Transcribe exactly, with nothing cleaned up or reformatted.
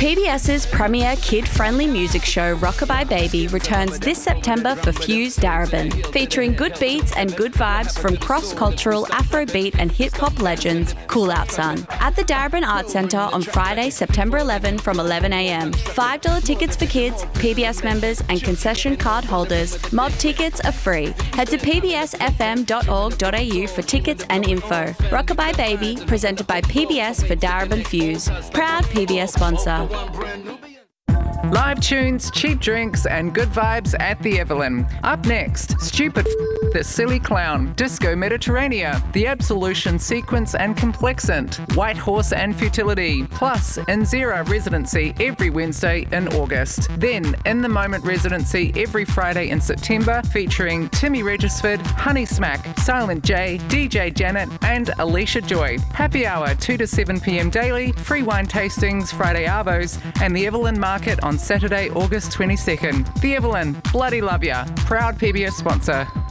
PBS's premier kid-friendly music show Rockabye Baby returns this September for Fuse Darebin, featuring good beats and good vibes from cross-cultural Afrobeat and hip-hop legends Cool Out Son at the Darebin Arts Centre on Friday, September eleventh from eleven a m. five dollars tickets for kids, P B S members and concession card holders. Mob tickets are free. Head to p b s f m dot org dot a u for tickets and info. Rockabye Baby, presented by P B S for Darebin Fuse. Proud P B S sponsor. Live tunes, cheap drinks and good vibes at the Evelyn. Up next, Stupid F- The Silly Clown, Disco Mediterranea, The Absolution Sequence and Complexant, White Horse and Futility, plus Inzera Residency every Wednesday in August. Then In The Moment Residency every Friday in September, featuring Timmy Regisford, Honey Smack, Silent J, D J Janet and Alicia Joy. Happy hour two to seven p m daily, free wine tastings Friday arvos and the Evelyn Market on Saturday, August twenty-second. The Evelyn, bloody love ya. Proud P B S sponsor.